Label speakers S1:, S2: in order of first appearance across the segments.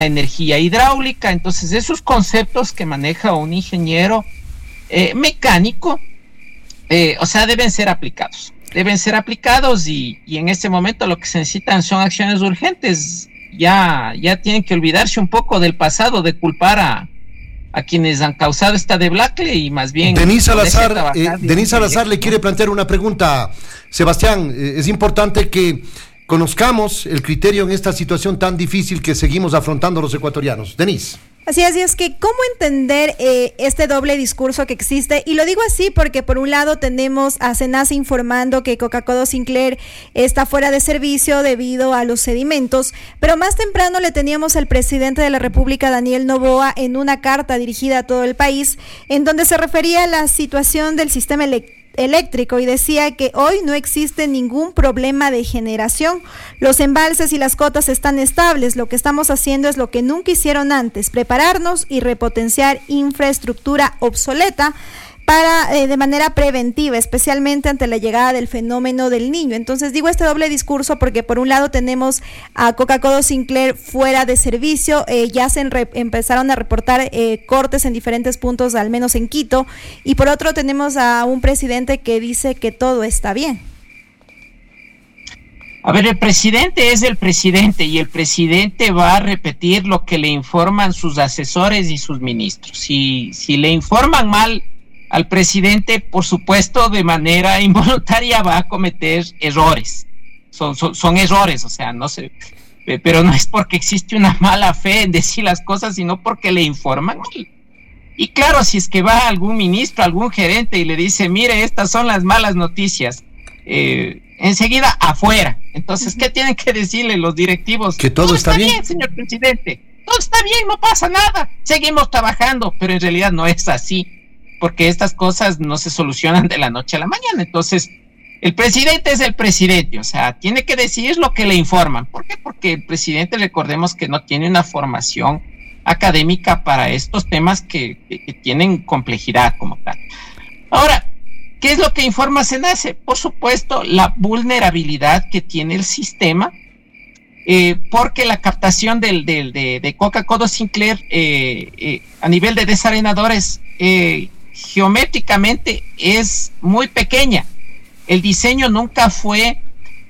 S1: energía hidráulica. Entonces, esos conceptos que maneja un ingeniero mecánico, deben ser aplicados. Deben ser aplicados y en este momento lo que se necesitan son acciones urgentes. Ya tienen que olvidarse un poco del pasado, de culpar a quienes han causado esta debacle y más bien...
S2: Denis Salazar le quiere plantear una pregunta. Sebastián, es importante que conozcamos el criterio en esta situación tan difícil que seguimos afrontando los ecuatorianos. Denis.
S3: Así es que ¿cómo entender este doble discurso que existe? Y lo digo así porque por un lado tenemos a SENACE informando que Coca-Cola Sinclair está fuera de servicio debido a los sedimentos, pero más temprano le teníamos al presidente de la República, Daniel Noboa, en una carta dirigida a todo el país, en donde se refería a la situación del sistema eléctrico y decía que hoy no existe ningún problema de generación, los embalses y las cotas están estables, lo que estamos haciendo es lo que nunca hicieron antes, prepararnos y repotenciar infraestructura obsoleta para de manera preventiva, especialmente ante la llegada del fenómeno del Niño. Entonces digo este doble discurso porque por un lado tenemos a Coca-Cola Sinclair fuera de servicio, ya se empezaron a reportar cortes en diferentes puntos, al menos en Quito, y por otro tenemos a un presidente que dice que todo está bien.
S1: A ver, el presidente es el presidente y el presidente va a repetir lo que le informan sus asesores y sus ministros. Si le informan mal al presidente, por supuesto, de manera involuntaria va a cometer errores. Son errores, no sé, pero no es porque existe una mala fe en decir las cosas, sino porque le informan mal. Y claro, si es que va algún ministro, algún gerente y le dice, mire, estas son las malas noticias, enseguida afuera. Entonces, ¿qué tienen que decirle los directivos?
S2: Que todo está bien,
S1: señor presidente, todo está bien, no pasa nada, seguimos trabajando, pero en realidad no es así, porque estas cosas no se solucionan de la noche a la mañana. Entonces, el presidente es el presidente, tiene que decir lo que le informan. ¿Por qué? Porque el presidente, recordemos que no tiene una formación académica para estos temas que tienen complejidad como tal. Ahora, ¿qué es lo que informa SENACE? Por supuesto, la vulnerabilidad que tiene el sistema, porque la captación de Coca-Cola Sinclair a nivel de desarenadores geométricamente es muy pequeña. El diseño nunca fue,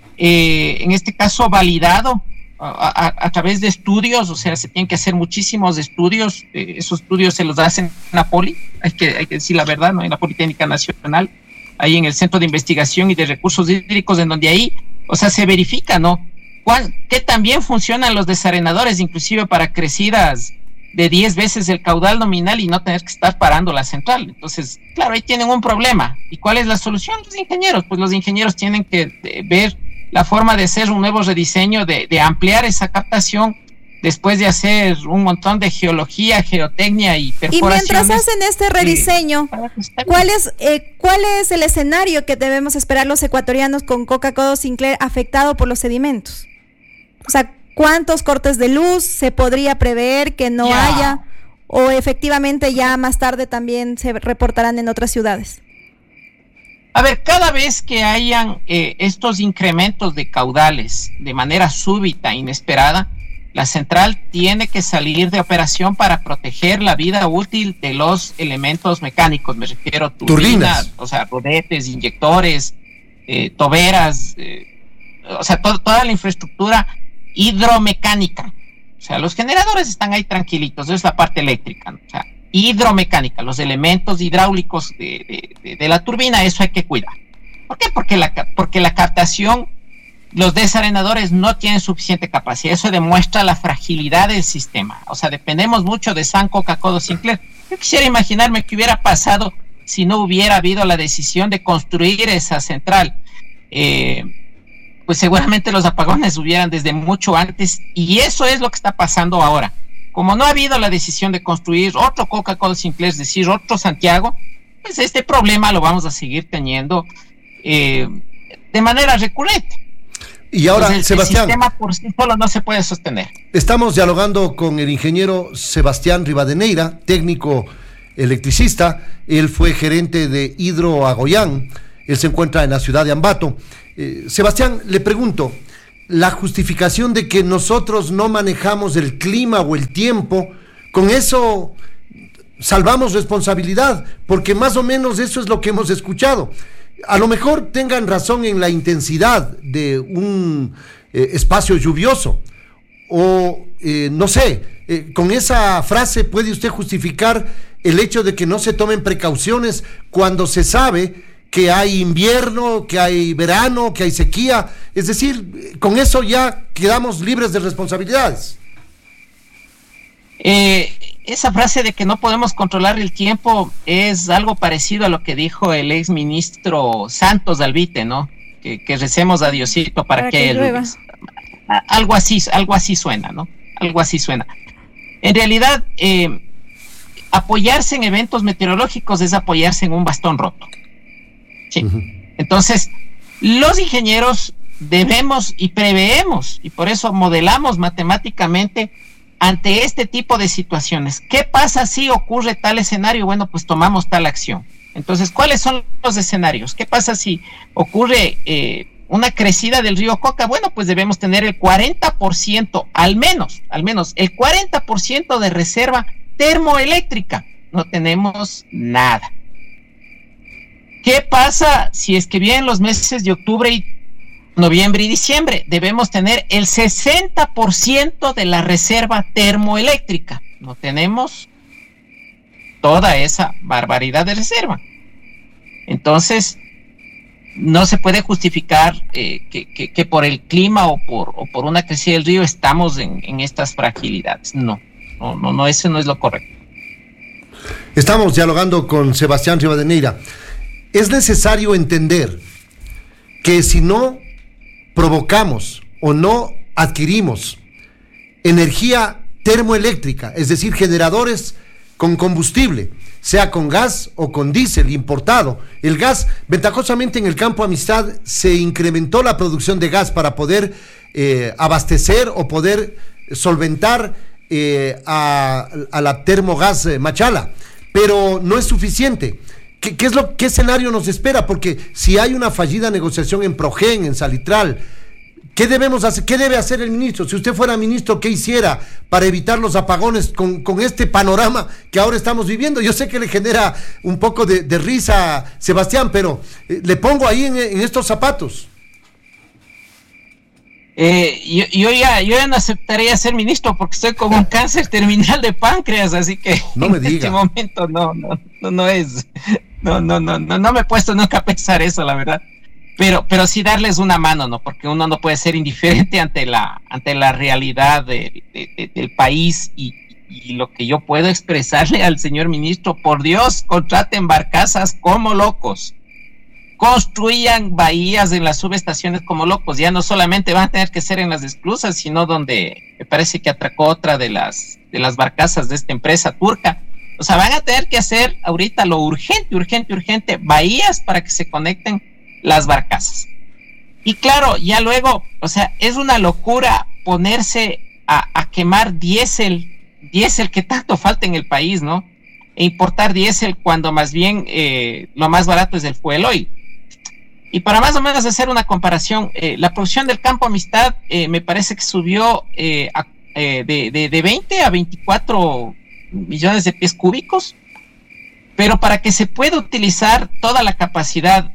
S1: en este caso, validado a través de estudios, se tienen que hacer muchísimos estudios. Esos estudios se los hacen en la Poli, hay que decir la verdad, ¿no? En la Politécnica Nacional, ahí en el Centro de Investigación y de Recursos Hídricos, en donde ahí, se verifica, ¿no? ¿Qué tan bien funcionan los desarenadores, inclusive para crecidas de 10 veces el caudal nominal y no tener que estar parando la central? Entonces, claro, ahí tienen un problema. ¿Y cuál es la solución? Los ingenieros. Pues los ingenieros tienen que ver la forma de hacer un nuevo rediseño, de ampliar esa captación, después de hacer un montón de geología, geotecnia y perforaciones.
S3: Y mientras hacen este rediseño, ¿cuál es el escenario que debemos esperar los ecuatorianos con Coca-Cola Sinclair afectado por los sedimentos? ¿Cuántos cortes de luz se podría prever que no haya? ¿O efectivamente ya más tarde también se reportarán en otras ciudades?
S1: A ver, cada vez que hayan estos incrementos de caudales de manera súbita, inesperada, la central tiene que salir de operación para proteger la vida útil de los elementos mecánicos. Me refiero a turbinas, rodetes, inyectores, toberas, toda la infraestructura hidromecánica. Los generadores están ahí tranquilitos, eso es la parte eléctrica, ¿no? Hidromecánica, los elementos hidráulicos de la turbina, eso hay que cuidar. ¿Por qué? Porque la captación, los desarenadores no tienen suficiente capacidad. Eso demuestra la fragilidad del sistema. Dependemos mucho de San Coca-Cola Sinclair. Yo quisiera imaginarme qué hubiera pasado si no hubiera habido la decisión de construir esa central. Pues seguramente los apagones hubieran desde mucho antes, y eso es lo que está pasando ahora. Como no ha habido la decisión de construir otro Coca-Cola Sinclair, es decir, otro Santiago, pues este problema lo vamos a seguir teniendo de manera recurrente.
S2: Y ahora, entonces, Sebastián,
S1: el sistema por sí solo no se puede sostener.
S2: Estamos dialogando con el ingeniero Sebastián Rivadeneira, técnico electricista. Él fue gerente de Hidroagoyán. Él se encuentra en la ciudad de Ambato. Sebastián, le pregunto, la justificación de que nosotros no manejamos el clima o el tiempo, con eso salvamos responsabilidad, porque más o menos eso es lo que hemos escuchado. A lo mejor tengan razón en la intensidad de un espacio lluvioso, o no sé, con esa frase puede usted justificar el hecho de que no se tomen precauciones cuando se sabe que hay invierno, que hay verano, que hay sequía. Es decir, con eso ya quedamos libres de responsabilidades.
S1: Esa frase de que no podemos controlar el tiempo es algo parecido a lo que dijo el ex ministro Santos Alvite, ¿no? Que recemos a Diosito para que llueva. Algo así suena, ¿no? Algo así suena. En realidad, apoyarse en eventos meteorológicos es apoyarse en un bastón roto. Sí. Uh-huh. Entonces, los ingenieros debemos y preveemos, y por eso modelamos matemáticamente ante este tipo de situaciones. ¿Qué pasa si ocurre tal escenario? Bueno, pues tomamos tal acción. Entonces, ¿cuáles son los escenarios? ¿Qué pasa si ocurre una crecida del río Coca? Bueno, pues debemos tener el 40%, al menos el 40% de reserva termoeléctrica. No tenemos nada. ¿Qué pasa si es que vienen los meses de octubre y noviembre y diciembre? Debemos tener el 60% de la reserva termoeléctrica. No tenemos toda esa barbaridad de reserva. Entonces, no se puede justificar que por el clima o por una crecida del río estamos en estas fragilidades. No, eso no es lo correcto.
S2: Estamos dialogando con Sebastián Rivadeneira. Es necesario entender que si no provocamos o no adquirimos energía termoeléctrica, es decir, generadores con combustible, sea con gas o con diésel importado. El gas, ventajosamente en el campo Amistad, se incrementó la producción de gas para poder abastecer o poder solventar a la termogás Machala, pero no es suficiente. ¿Qué escenario nos espera? Porque si hay una fallida negociación en Progen, en Salitral, ¿qué debemos hacer? ¿Qué debe hacer el ministro? Si usted fuera ministro, ¿qué hiciera para evitar los apagones con este panorama que ahora estamos viviendo? Yo sé que le genera un poco de risa, Sebastián, pero le pongo ahí en estos zapatos.
S1: Yo ya no aceptaría ser ministro porque estoy con un cáncer terminal de páncreas, así que
S2: no me diga.
S1: En este momento no me he puesto nunca a pensar eso, la verdad. Pero sí darles una mano, ¿no? Porque uno no puede ser indiferente ante la realidad del país y lo que yo puedo expresarle al señor ministro: por Dios, contraten barcazas como locos, construyan bahías en las subestaciones como locos. Ya no solamente van a tener que ser en las esclusas, sino donde me parece que atracó otra de las barcazas de esta empresa turca. O sea, van a tener que hacer ahorita lo urgente, bahías para que se conecten las barcazas. Y claro, ya luego, o sea, es una locura ponerse a quemar diésel que tanto falta en el país, ¿no? E importar diésel cuando más bien lo más barato es el fuel oil. Y para más o menos hacer una comparación, la producción del campo Amistad me parece que subió de 20 a 24 millones de pies cúbicos, pero para que se pueda utilizar toda la capacidad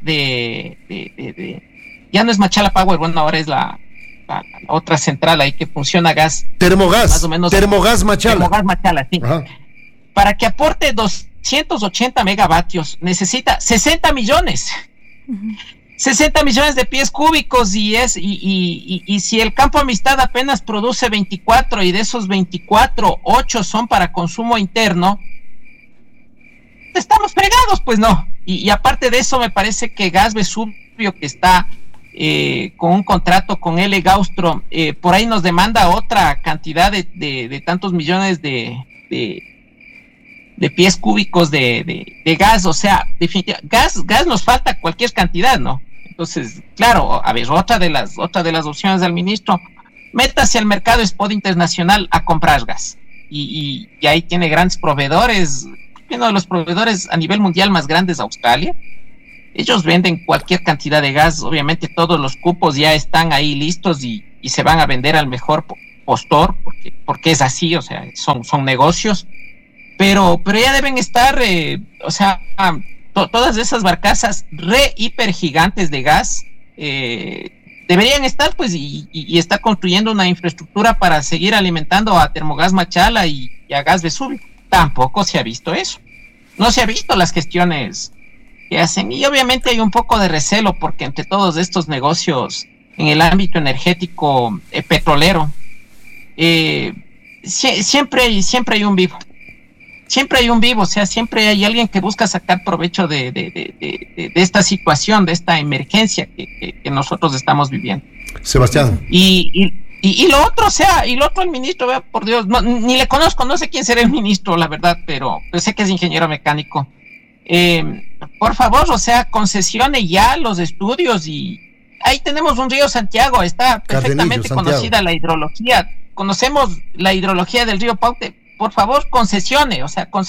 S1: ya no es Machala Power, bueno, ahora es la otra central ahí que funciona a gas.
S2: Termogás,
S1: más o menos,
S2: Termogás Machala.
S1: Termogás Machala, sí.
S2: Ajá.
S1: Para que aporte 280 megavatios, necesita 60 millones. Uh-huh. 60 millones de pies cúbicos y si el campo Amistad apenas produce 24 y de esos 24, 8 son para consumo interno, estamos fregados, pues no. Y aparte de eso, me parece que Gas Vesubio, que está con un contrato con L. Gaustro, por ahí nos demanda otra cantidad de tantos millones de pies cúbicos de gas. O sea, definitivamente, gas nos falta cualquier cantidad, ¿no? Entonces, claro, a ver, otra de las opciones del ministro: métase al mercado spot internacional a comprar gas. Y ahí tiene grandes proveedores. Uno de los proveedores a nivel mundial más grandes, Australia. Ellos venden cualquier cantidad de gas. Obviamente todos los cupos ya están ahí listos y y se van a vender al mejor postor, porque es así, o sea, son negocios, pero ya deben estar, todas esas barcazas hiper gigantes de gas, deberían estar, pues, y estar construyendo una infraestructura para seguir alimentando a Termogas Machala y a Gas Vesubio. Tampoco se ha visto eso. No se ha visto las gestiones que hacen, y obviamente hay un poco de recelo porque entre todos estos negocios en el ámbito energético petrolero, siempre hay un vivo. Siempre hay un vivo, o sea, siempre hay alguien que busca sacar provecho de esta situación, de esta emergencia que nosotros estamos viviendo.
S2: Sebastián.
S1: Y lo otro, el ministro, por Dios, ni le conozco, no sé quién será el ministro, la verdad, pero sé que es ingeniero mecánico. Por favor, o sea, concesione ya los estudios, y ahí tenemos un río Santiago, está perfectamente conocida la hidrología, conocemos la hidrología del río Paute. Por favor, concesione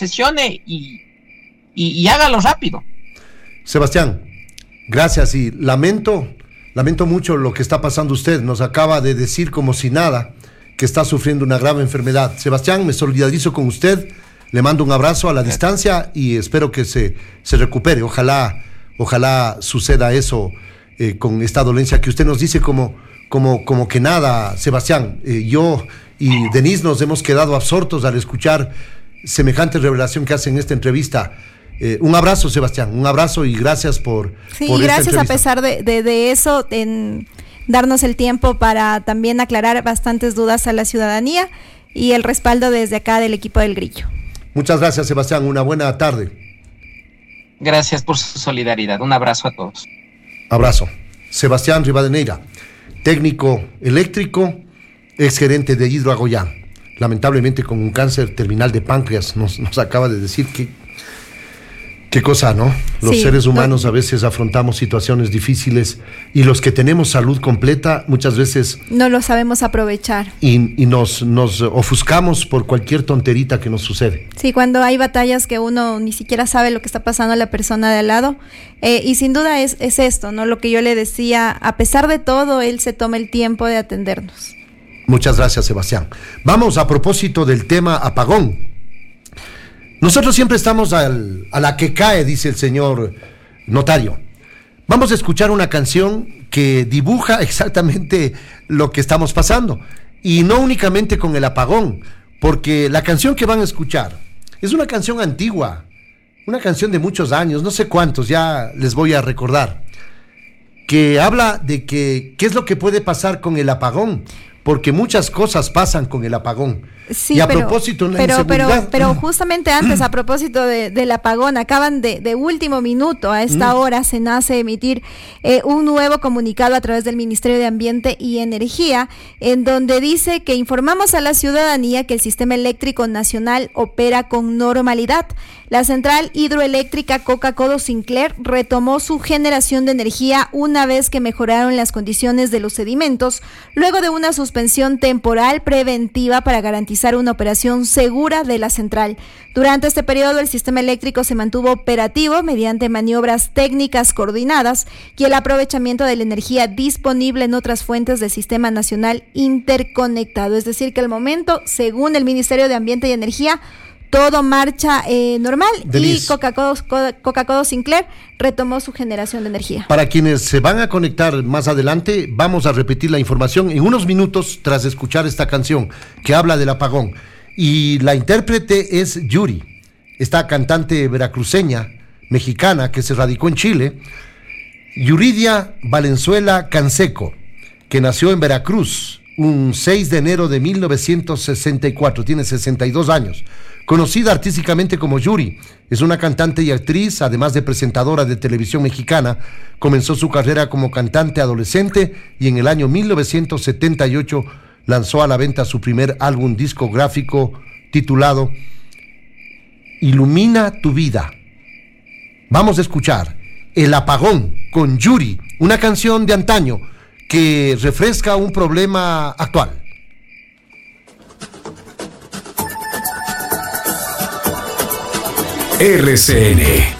S1: y hágalo rápido.
S2: Sebastián, gracias, y lamento mucho lo que está pasando usted. Nos acaba de decir como si nada que está sufriendo una grave enfermedad. Sebastián, me solidarizo con usted, le mando un abrazo a la distancia y espero que se recupere. Ojalá suceda eso con esta dolencia que usted nos dice como que nada. Sebastián, yo y Denise nos hemos quedado absortos al escuchar semejante revelación que hace en esta entrevista. Un abrazo, Sebastián, un abrazo y gracias por
S3: gracias a pesar de eso, en darnos el tiempo para también aclarar bastantes dudas a la ciudadanía y el respaldo desde acá del equipo del Grillo.
S2: Muchas gracias, Sebastián, una buena tarde.
S1: Gracias por su solidaridad, un abrazo a todos. Abrazo.
S2: Sebastián Rivadeneira, técnico eléctrico, exgerente de Hidroagoyá, lamentablemente con un cáncer terminal de páncreas, nos acaba de decir qué cosa, ¿no? Los seres humanos a veces afrontamos situaciones difíciles y los que tenemos salud completa muchas veces
S3: no lo sabemos aprovechar
S2: y nos ofuscamos por cualquier tonterita que nos sucede.
S3: Sí, cuando hay batallas que uno ni siquiera sabe lo que está pasando a la persona de al lado, y sin duda es esto, ¿no? Lo que yo le decía, a pesar de todo, él se toma el tiempo de atendernos.
S2: Muchas gracias, Sebastián. Vamos a propósito del tema apagón. Nosotros siempre estamos a la que cae, dice el señor notario. Vamos a escuchar una canción que dibuja exactamente lo que estamos pasando. Y no únicamente con el apagón, porque la canción que van a escuchar es una canción antigua, una canción de muchos años, no sé cuántos, ya les voy a recordar, que habla de qué es lo que puede pasar con el apagón, porque muchas cosas pasan con el apagón.
S3: Sí,
S2: y a propósito de la inseguridad.
S3: Pero justamente antes, a propósito del apagón, acaban de último minuto, a esta hora, SENACE emitir un nuevo comunicado a través del Ministerio de Ambiente y Energía, en donde dice que informamos a la ciudadanía que el sistema eléctrico nacional opera con normalidad. La central hidroeléctrica Coca-Codo Sinclair retomó su generación de energía una vez que mejoraron las condiciones de los sedimentos, luego de una suspensión temporal preventiva para garantizar una operación segura de la central. Durante este periodo, el sistema eléctrico se mantuvo operativo mediante maniobras técnicas coordinadas y el aprovechamiento de la energía disponible en otras fuentes del sistema nacional interconectado. Es decir, que al momento, según el Ministerio de Ambiente y Energía, todo marcha normal. Denise. Y Coca-Codo Sinclair retomó su generación de energía.
S2: Para quienes se van a conectar más adelante, vamos a repetir la información en unos minutos tras escuchar esta canción que habla del apagón. Y la intérprete es Yuri, esta cantante veracruceña, mexicana, que se radicó en Chile, Yuridia Valenzuela Canseco, que nació en Veracruz un 6 de enero de 1964, tiene 62 años. Conocida artísticamente como Yuri, es una cantante y actriz, además de presentadora de televisión mexicana. Comenzó su carrera como cantante adolescente y en el año 1978 lanzó a la venta su primer álbum discográfico titulado Ilumina tu vida. Vamos a escuchar El Apagón con Yuri, una canción de antaño que refresca un problema actual.
S4: RCN